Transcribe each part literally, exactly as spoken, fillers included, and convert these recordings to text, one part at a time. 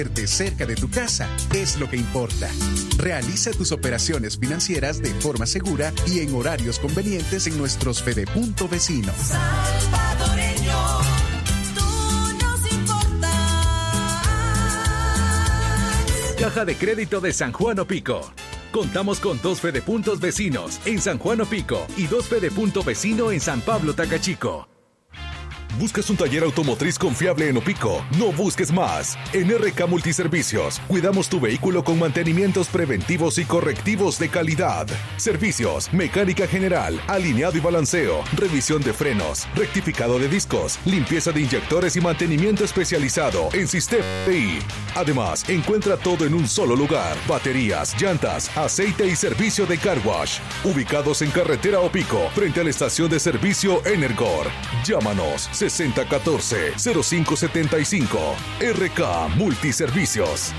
cerca de tu casa es lo que importa. Realiza tus operaciones financieras de forma segura y en horarios convenientes en nuestros Fedepunto vecinos. Salvadoreño, tú nos importas. Caja de Crédito de San Juan Opico. Contamos con dos Fedepuntos vecinos en San Juan Opico y dos Fedepunto vecino en San Pablo Tacachico. ¿Buscas un taller automotriz confiable en Opico? No busques más. En R K Multiservicios, cuidamos tu vehículo con mantenimientos preventivos y correctivos de calidad. Servicios, mecánica general, alineado y balanceo, revisión de frenos, rectificado de discos, limpieza de inyectores y mantenimiento especializado en sistema T I. Además, encuentra todo en un solo lugar. Baterías, llantas, aceite y servicio de car wash. Ubicados en carretera Opico, frente a la estación de servicio Energor. Llámanos sesenta catorce cero cinco setenta y cinco. R K Multiservicios.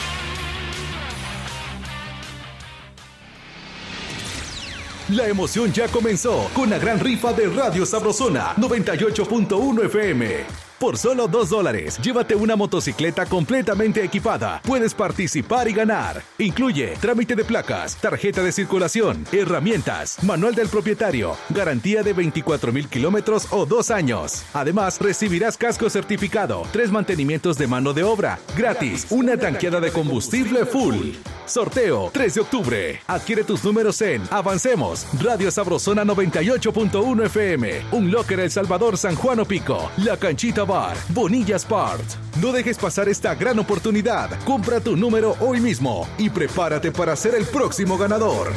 La emoción ya comenzó con la gran rifa de Radio Sabrosona noventa y ocho punto uno F M. Por solo dos dólares, llévate una motocicleta completamente equipada. Puedes participar y ganar. Incluye trámite de placas, tarjeta de circulación, herramientas, manual del propietario, garantía de veinticuatro mil kilómetros o dos años. Además, recibirás casco certificado, tres mantenimientos de mano de obra, gratis, una tanqueada de combustible full. Sorteo tres de octubre. Adquiere tus números en Avancemos, Radio Sabrosona noventa y ocho punto uno F M, Un Locker El Salvador San Juan Opico, La Canchita Bar, Bonilla Sport. No dejes pasar esta gran oportunidad. Compra tu número hoy mismo y prepárate para ser el próximo ganador.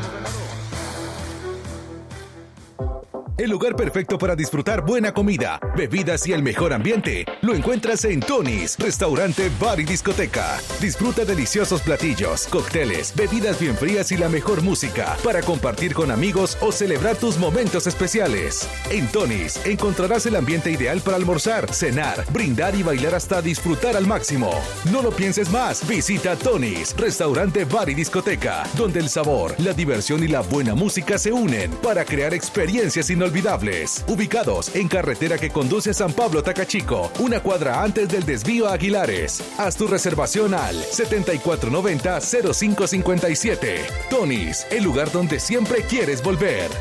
El lugar perfecto para disfrutar buena comida, bebidas y el mejor ambiente lo encuentras en Tony's, restaurante, bar y discoteca. Disfruta deliciosos platillos, cócteles, bebidas bien frías y la mejor música para compartir con amigos o celebrar tus momentos especiales. En Tony's encontrarás el ambiente ideal para almorzar, cenar, brindar y bailar hasta disfrutar al máximo. No lo pienses más, visita Tony's, restaurante, bar y discoteca, donde el sabor, la diversión y la buena música se unen para crear experiencias inolvidables. Olvidables. Ubicados en carretera que conduce a San Pablo Tacachico, una cuadra antes del desvío a Aguilares. Haz tu reservación al setenta y cuatro noventa cero cinco cincuenta y siete. Tony's, el lugar donde siempre quieres volver.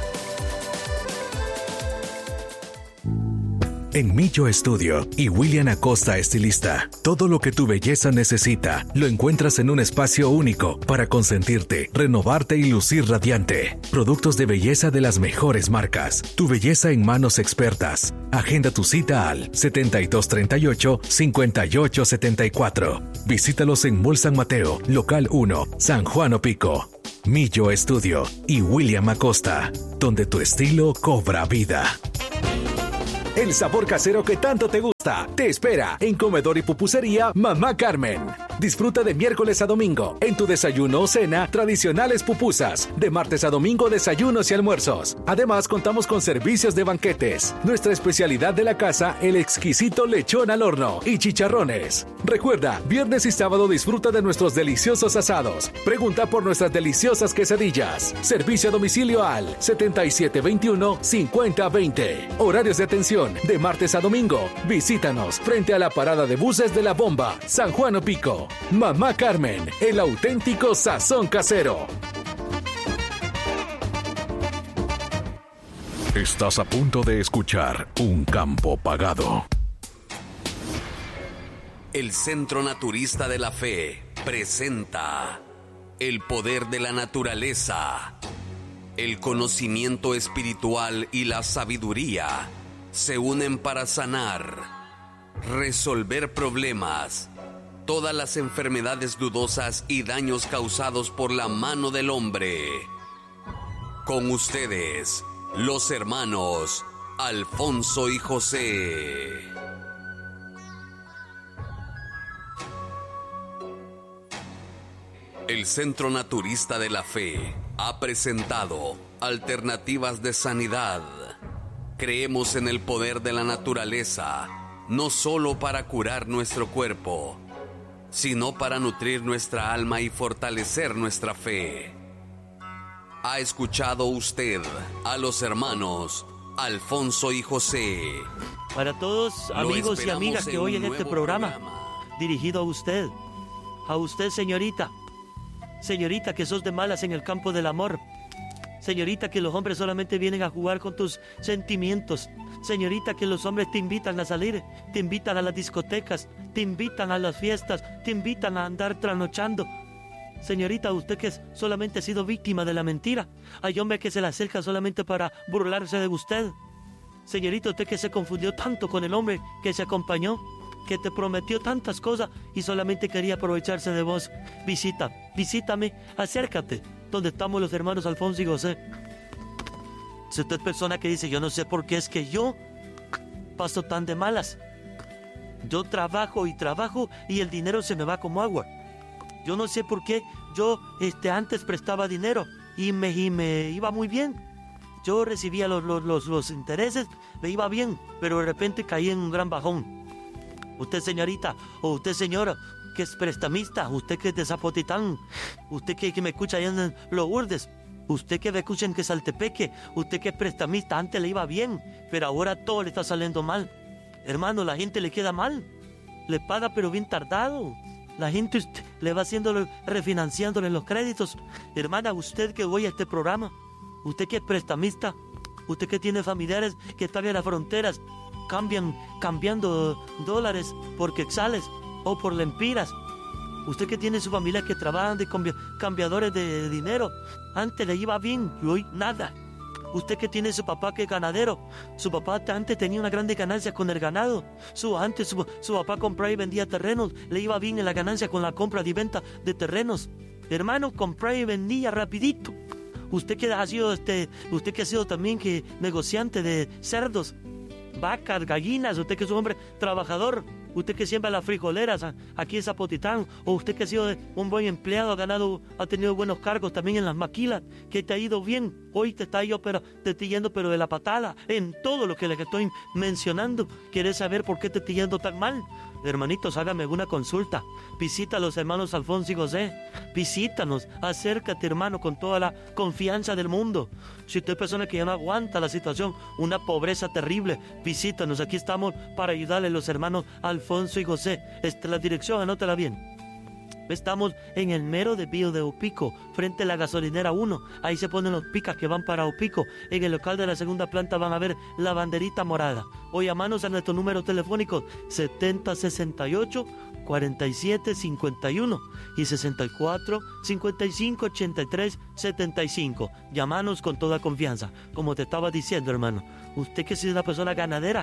En Millo Estudio y William Acosta Estilista, todo lo que tu belleza necesita lo encuentras en un espacio único para consentirte, renovarte y lucir radiante. Productos de belleza de las mejores marcas. Tu belleza en manos expertas. Agenda tu cita al setenta y dos treinta y ocho cincuenta y ocho setenta y cuatro. Visítalos en Mall San Mateo, Local uno, San Juan Opico. Millo Estudio y William Acosta, donde tu estilo cobra vida. El sabor casero que tanto te gusta te espera en Comedor y Pupusería Mamá Carmen. Disfruta de miércoles a domingo en tu desayuno o cena tradicionales pupusas. De martes a domingo desayunos y almuerzos. Además contamos con servicios de banquetes. Nuestra especialidad de la casa, el exquisito lechón al horno y chicharrones. Recuerda, viernes y sábado disfruta de nuestros deliciosos asados. Pregunta por nuestras deliciosas quesadillas. Servicio a domicilio al setenta y siete veintiuno cincuenta veinte. Horarios de atención de martes a domingo. Visítanos frente a la parada de buses de La Bomba, San Juan Opico. Mamá Carmen, el auténtico sazón casero. Estás a punto de escuchar Un Campo Pagado. El Centro Naturista de la Fe presenta el poder de la naturaleza. El conocimiento espiritual y la sabiduría se unen para sanar, resolver problemas, todas las enfermedades dudosas y daños causados por la mano del hombre. Con ustedes, los hermanos Alfonso y José. El Centro Naturista de la Fe ha presentado alternativas de sanidad. Creemos en el poder de la naturaleza, no solo para curar nuestro cuerpo, sino para nutrir nuestra alma y fortalecer nuestra fe. ¿Ha escuchado usted a los hermanos Alfonso y José? Para todos, amigos y amigas que oyen este programa, programa, dirigido a usted. A usted, señorita. Señorita, que sos de malas en el campo del amor. Señorita, que los hombres solamente vienen a jugar con tus sentimientos. Señorita, que los hombres te invitan a salir, te invitan a las discotecas, te invitan a las fiestas, te invitan a andar trasnochando. Señorita, usted que solamente ha sido víctima de la mentira. Hay hombres que se le acercan solamente para burlarse de usted. Señorita, usted que se confundió tanto con el hombre que se acompañó, que te prometió tantas cosas y solamente quería aprovecharse de vos. Visita, visítame, acércate, donde estamos los hermanos Alfonso y José. Si usted es persona que dice, yo no sé por qué es que yo paso tan de malas. Yo trabajo y trabajo y el dinero se me va como agua. Yo no sé por qué yo este, antes prestaba dinero y me, y me iba muy bien. Yo recibía los, los, los, los intereses, me iba bien, pero de repente caí en un gran bajón. Usted, señorita, o usted, señora, que es prestamista, usted que es de Zapotitán, usted que, que me escucha allá en Los Urdes, usted que me escucha en Quesaltepeque, usted que es prestamista, antes le iba bien, pero ahora todo le está saliendo mal. Hermano, la gente le queda mal, le paga pero bien tardado. La gente usted, le va haciéndolo, refinanciándole los créditos. Hermana, usted que voy a este programa, usted que es prestamista, usted que tiene familiares que están en las fronteras, cambian, cambiando dólares por quetzales o por lempiras. Usted que tiene su familia que trabajan de cambi- cambiadores de dinero, antes le iba bien y hoy nada. Usted que tiene su papá que es ganadero, su papá antes tenía una grande ganancia con el ganado, su, antes su, su papá compraba y vendía terrenos, le iba bien en la ganancia con la compra y venta de terrenos. Hermano, compraba y vendía rapidito. Usted que ha sido, este, usted que ha sido también que negociante de cerdos, vacas, gallinas, usted que es un hombre trabajador, usted que siembra las frijoleras aquí en Zapotitán, o usted que ha sido un buen empleado, ha ganado, ha tenido buenos cargos también en las maquilas, que te ha ido bien, hoy te está yo pero te estoy yendo pero de la patada, en todo lo que le estoy mencionando. ¿Quieres saber por qué te estoy yendo tan mal? Hermanitos, hágame una consulta, visita a los hermanos Alfonso y José, visítanos, acércate, hermano, con toda la confianza del mundo. Si usted es persona que ya no aguanta la situación, una pobreza terrible, visítanos, aquí estamos para ayudarle a los hermanos Alfonso y José. Esta es la dirección, anótala bien. Estamos en el mero desvío de Opico, frente a la gasolinera uno. Ahí se ponen los picas que van para Opico. En el local de la segunda planta van a ver la banderita morada. O llamanos a nuestro número telefónico setenta sesenta y ocho cuarenta y siete cincuenta y uno y sesenta y cuatro cincuenta y cinco ochenta y tres setenta y cinco. Llámanos con toda confianza. Como te estaba diciendo, hermano, usted que es una persona ganadera,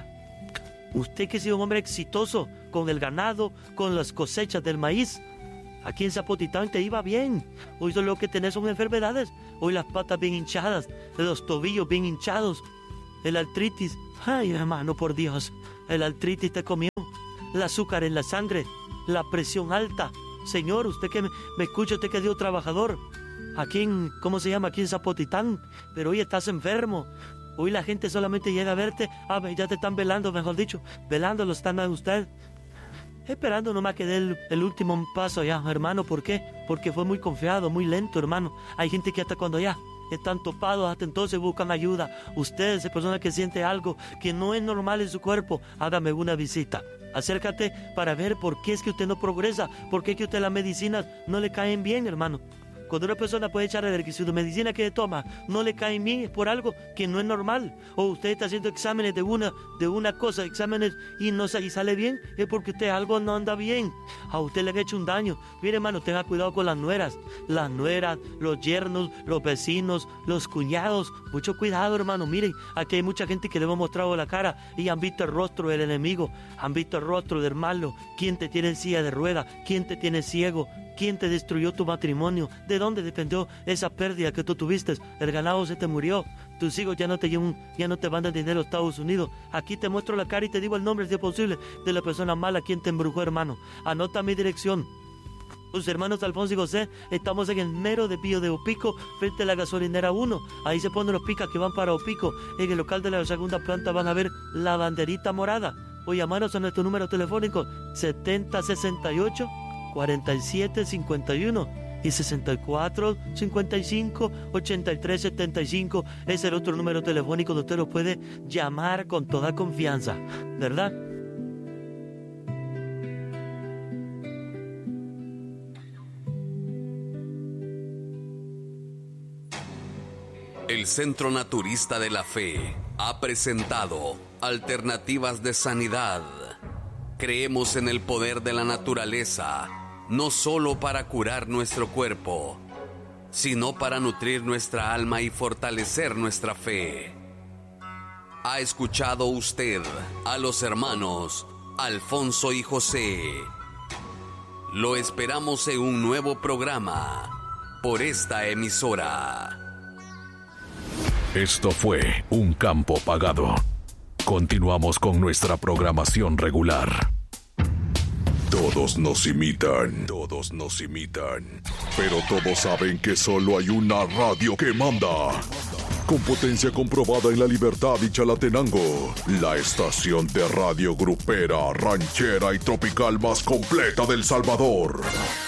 usted que es un hombre exitoso con el ganado, con las cosechas del maíz, aquí en Zapotitán te iba bien. Hoy lo que tenés son enfermedades. Hoy las patas bien hinchadas, los tobillos bien hinchados, el artritis. Ay, hermano, por Dios, el artritis te comió. El azúcar en la sangre, la presión alta. Señor, usted que me, me escucha, usted que es Dios trabajador, aquí en, ¿cómo se llama? Aquí en Zapotitán, pero hoy estás enfermo. Hoy la gente solamente llega a verte, ah, ya te están velando, mejor dicho, velando lo están a usted. Esperando nomás que dé el, el último paso ya, hermano. ¿Por qué? Porque fue muy confiado, muy lento, hermano. Hay gente que hasta cuando ya están topados, hasta entonces buscan ayuda. Usted, esa persona que siente algo que no es normal en su cuerpo, hágame una visita. Acércate para ver por qué es que usted no progresa, por qué es que usted las medicinas no le caen bien, hermano. Cuando una persona puede echar a ver que su medicina que toma no le cae bien es por algo que no es normal. O usted está haciendo exámenes de una, de una cosa, exámenes y no y sale bien, es porque usted algo no anda bien. A usted le han hecho un daño. Mire, hermano, tenga cuidado con las nueras. Las nueras, los yernos, los vecinos, los cuñados. Mucho cuidado, hermano. Miren, aquí hay mucha gente que le hemos mostrado la cara y han visto el rostro del enemigo. Han visto el rostro del malo. ¿Quién te tiene en silla de rueda? ¿Quién te tiene ciego? ¿Quién te destruyó tu matrimonio? ¿De dónde dependió esa pérdida que tú tuviste? El ganado se te murió. Tus hijos ya no te llevan, ya no te mandan dinero a Estados Unidos. Aquí te muestro la cara y te digo el nombre, si es posible, de la persona mala quien te embrujó, hermano. Anota mi dirección. Los hermanos Alfonso y José, estamos en el mero desvío de Opico, frente a la gasolinera uno. Ahí se ponen los picas que van para Opico. En el local de la segunda planta van a ver la banderita morada. O llamaros a nuestro número telefónico setenta sesenta y ocho cuarenta y siete cincuenta y uno y sesenta y cuatro cincuenta y cinco ochenta y tres setenta y cinco. Es el otro número telefónico donde usted lo puede llamar con toda confianza, ¿verdad? El Centro Naturista de la Fe ha presentado Alternativas de Sanidad. Creemos en el poder de la naturaleza, no solo para curar nuestro cuerpo, sino para nutrir nuestra alma y fortalecer nuestra fe. ¿Ha escuchado usted a los hermanos Alfonso y José? Lo esperamos en un nuevo programa por esta emisora. Esto fue Un Campo Pagado. Continuamos con nuestra programación regular. Todos nos imitan, todos nos imitan, pero todos saben que solo hay una radio que manda. Con potencia comprobada en La Libertad y Chalatenango, la estación de radio grupera, ranchera y tropical más completa del Salvador.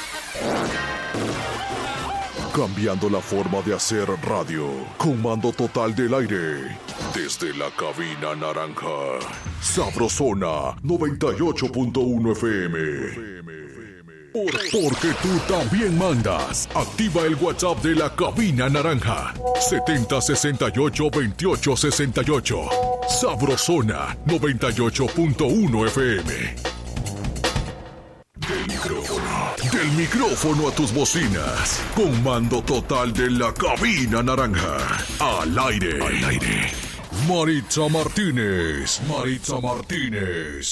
Cambiando la forma de hacer radio, con mando total del aire. Desde la cabina naranja, Sabrosona noventa y ocho punto uno F M. Por, porque tú también mandas. Activa el WhatsApp de la cabina naranja. setenta sesenta y ocho veintiocho sesenta y ocho. Sabrosona noventa y ocho punto uno F M. Del micrófono. Del micrófono a tus bocinas. Con mando total de la cabina naranja. Al aire. Al aire. Maritza Martínez. Maritza Martínez.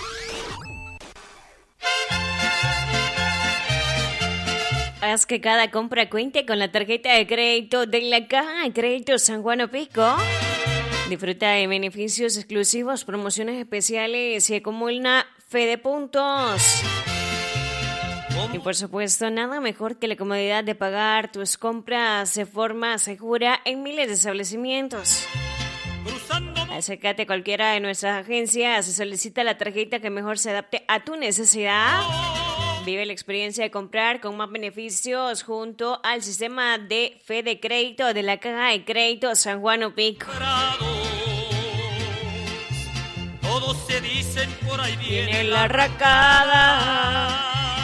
Haz que cada compra cuente con la tarjeta de crédito de la Caja de Crédito San Juan Opico. Disfruta de beneficios exclusivos, promociones especiales y acumula fe de puntos. Y por supuesto, nada mejor que la comodidad de pagar tus compras de forma segura en miles de establecimientos. Acércate a cualquiera de nuestras agencias y solicita la tarjeta que mejor se adapte a tu necesidad. Vive la experiencia de comprar con más beneficios junto al sistema de fe de crédito de la Caja de Crédito San Juan Opico. Todos se dicen por ahí Viene la racada.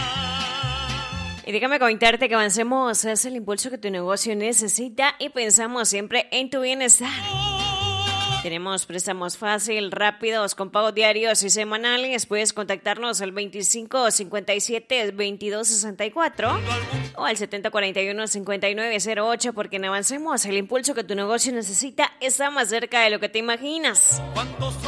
Y déjame comentarte que Avancemos es el impulso que tu negocio necesita y pensamos siempre en tu bienestar. Tenemos préstamos fácil, rápidos, con pagos diarios y semanales. Puedes contactarnos al veinticinco cincuenta y siete veintidós sesenta y cuatro o al setenta cuarenta y uno cincuenta y nueve cero ocho, porque en Avancemos el impulso que tu negocio necesita está más cerca de lo que te imaginas.